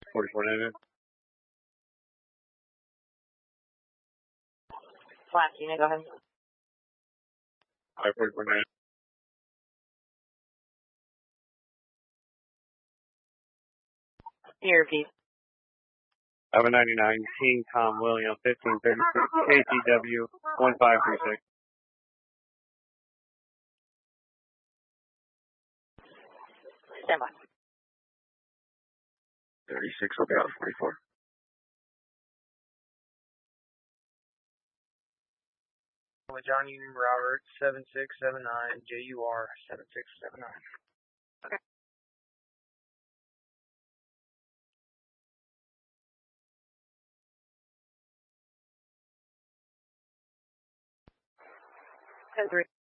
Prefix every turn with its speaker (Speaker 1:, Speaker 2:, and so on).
Speaker 1: 4499.
Speaker 2: Flash unit, go ahead.
Speaker 1: 4499.
Speaker 2: Here, repeat.
Speaker 1: 799 King Tom William 1536 KTW 1536.
Speaker 2: Stand by.
Speaker 1: 36 will be out of 44.
Speaker 3: John Union Robert 7679 JUR 7679.
Speaker 2: Okay. 10-3.